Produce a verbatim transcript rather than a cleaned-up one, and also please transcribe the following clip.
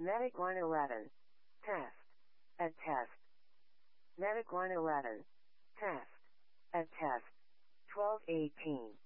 Medic one eleven. Test. At test. Medic one eleven. Test. At test. twelve eighteen.